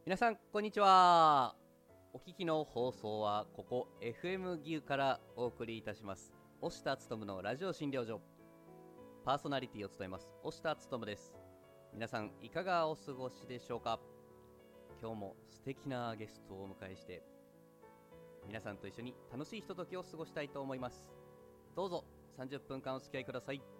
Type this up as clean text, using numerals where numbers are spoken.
皆さんこんにちは。お聞きの放送はここ FM 岐阜からお送りいたします押田勉のラジオ診療所、パーソナリティを務めます押田勉です。皆さんいかがお過ごしでしょうか。今日も素敵なゲストをお迎えして皆さんと一緒に楽しいひとときを過ごしたいと思います。どうぞ30分間お付き合いください。